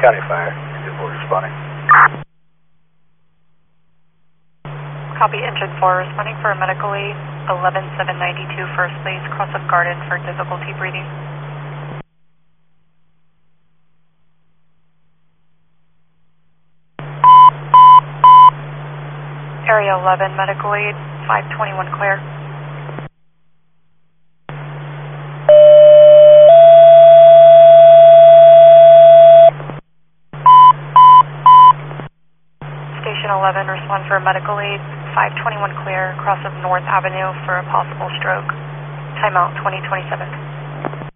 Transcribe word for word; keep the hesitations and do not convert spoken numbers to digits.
County Fire, two four responding. Copy, engine four responding for a medical aid, eleven seven ninety-two first base, cross of Garden for difficulty breathing. Area eleven, medical aid, five twenty-one clear. Station eleven, respond for medical aid, five twenty-one clear, cross of North Avenue for a possible stroke. Timeout twenty twenty-seven.